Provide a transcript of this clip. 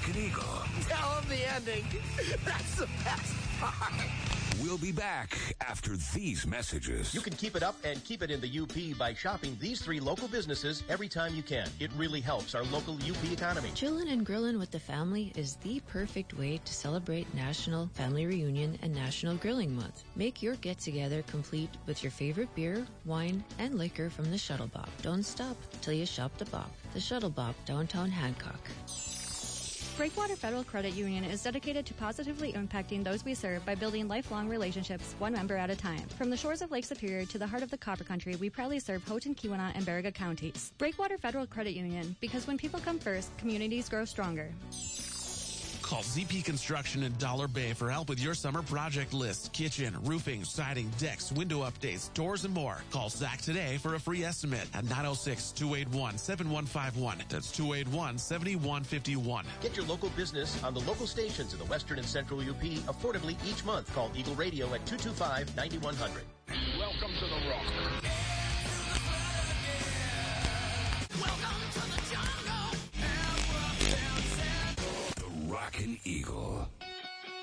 Rockin' Eagle. Tell them the ending. That's the best part. We'll be back after these messages. You can keep it up and keep it in the UP by shopping these 3 local businesses every time you can. It really helps our local UP economy. Chillin' and grillin' with the family is the perfect way to celebrate National Family Reunion and National Grilling Month. Make your get-together complete with your favorite beer, wine, and liquor from the Shuttle Bop. Don't stop till you shop the Bop. The Shuttle Bop, downtown Hancock. Breakwater Federal Credit Union is dedicated to positively impacting those we serve by building lifelong relationships, one member at a time. From the shores of Lake Superior to the heart of the Copper Country, we proudly serve Houghton, Keweenaw, and Baraga counties. Breakwater Federal Credit Union, because when people come first, communities grow stronger. Call ZP Construction in Dollar Bay for help with your summer project list. Kitchen, roofing, siding, decks, window updates, doors, and more. Call Zach today for a free estimate at 906-281-7151. That's 281-7151. Get your local business on the local stations in the Western and Central UP affordably each month. Call Eagle Radio at 225-9100. Welcome to the Rock. Rockin' Eagle.